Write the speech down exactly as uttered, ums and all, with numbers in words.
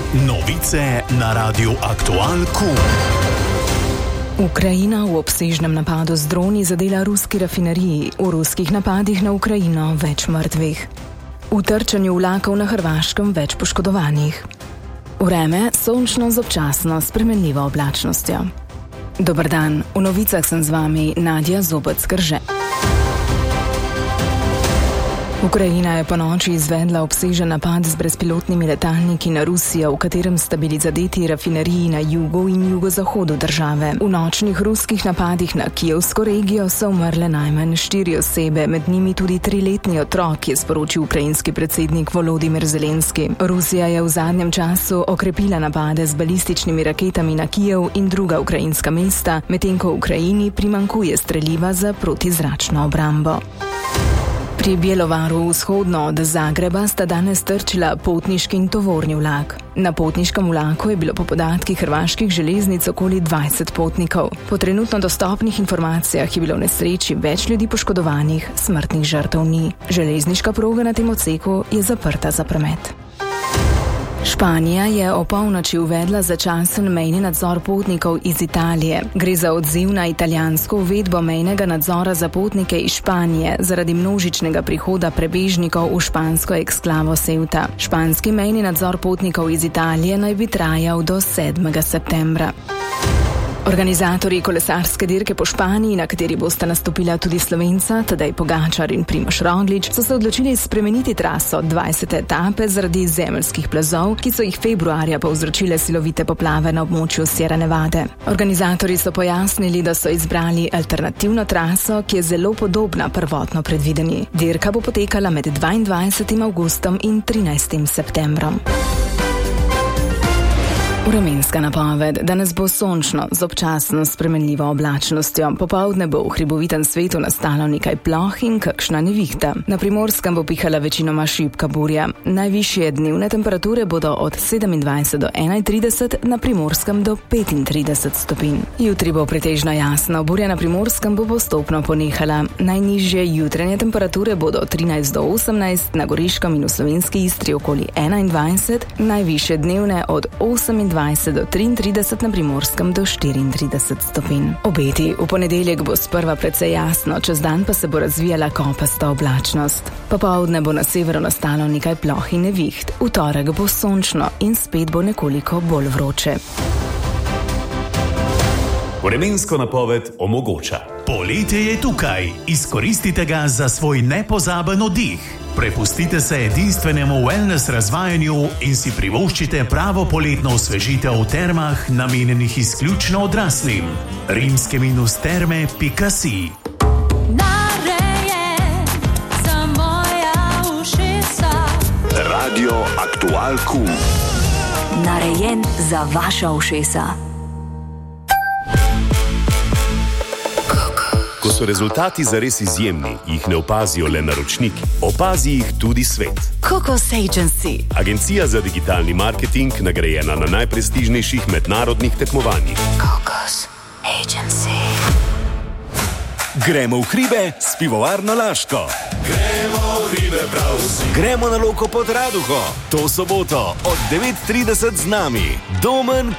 Novice na Radiu Aktual Q. Ukrajina v obsežnem napadu z droni zadela ruski rafineriji, v ruskih napadih na Ukrajino več mrtvih. V trčanju vlakov na Hrvaškem več poškodovanih. Vreme sončno z občasno spremenljivo oblačnostjo. Dober dan, v novicah sem z vami Nadja Zobec-Krže. Ukrajina je ponoči izvedla obsežen napad z brezpilotnimi letalniki na Rusijo, v katerem sta bili zadeti rafineriji na jugu in jugozahodu države. V nočnih ruskih napadih na kijevsko regijo so umrle najmanj štiri osebe, med njimi tudi triletni otrok, je sporočil ukrajinski predsednik Volodymyr Zelenski. Rusija je v zadnjem času okrepila napade z balističnimi raketami na Kijev in druga ukrajinska mesta, medtem ko Ukrajini primanjkuje streliva za protizračno obrambo. Pri Bjelovaru vzhodno od Zagreba sta danes trčila potniški in tovorni vlak. Na potniškem vlaku je bilo po podatkih hrvaških železnic okoli dvajset potnikov. Po trenutno dostopnih informacijah je bilo v nesreči več ljudi poškodovanih, smrtnih žrtev ni. Železniška proga na tem odseku je zaprta za promet. Španija je o polnoči uvedla začasen mejni nadzor potnikov iz Italije. Gre za odziv na italijansko uvedbo mejnega nadzora za potnike iz Španije zaradi množičnega prihoda prebežnikov v špansko eksklavo Ceuta. Španski mejni nadzor potnikov iz Italije naj bi trajal do sedmega septembra. Organizatorji kolesarske dirke po Španiji, na kateri bosta nastopila tudi Slovenca, Tadej Pogačar in Primož Roglič, so se odločili spremeniti traso dvajsete etape zaradi zemeljskih plazov, ki so jih februarja povzročile silovite poplave na območju Sierra Nevade. Organizatorji so pojasnili, da so izbrali alternativno traso, ki je zelo podobna prvotno predvideni. Dirka bo potekala med dvaindvajsetim avgustom in trinajstim septembrom. Vremenska napoved. Danes bo sončno z občasno spremenljivo oblačnostjo. Popoldne bo v hribovitem svetu nastalo nekaj ploh in kakšna nevihta. Na Primorskem bo pihala večinoma šibka burja. Najvišje dnevne temperature bodo od sedemindvajset do enaintrideset, na Primorskem do petintrideset stopinj. Jutri bo pretežno jasno, burja na Primorskem bo postopno ponehala. Najnižje jutranje temperature bodo od trinajst do osemnajst, na Goriškem in v Slovenski Istri okoli enaindvajset, najvišje dnevne od osemindvajset do triintrideset, na Primorskem do štiriintrideset stopinj. Obeti. V ponedeljek bo sprva precej jasno, čez dan pa se bo razvijala kopasta oblačnost. Popoldne bo na severu nastalo nekaj ploh in neviht. V torek bo sončno in spet bo nekoliko bolj vroče. Vremensko napoved omogoča. Poletje je tukaj. Izkoristite ga za svoj nepozaben oddih. Prepustite se edinstvenemu wellness razvajanju in si privoščite pravo poletno osvežitev v termah, namenjenih izključno odraslim. rimske minus terme pika si. Narejen za moja ušesa. Radio Aktual Q. Narejen za vaša ušesa. Ko so rezultati zares izjemni, jih ne opazijo le naročniki, opazi jih tudi svet. Kokos Agency. Agencija za digitalni marketing, nagrajena na najprestižnejših mednarodnih tekmovanjih. Kokos Agency. Gremo v hribe s pivovarno Laško. Gremo v hribe prav vsi. Gremo na Loko pod Raduho. To soboto od devet trideset z nami. Domen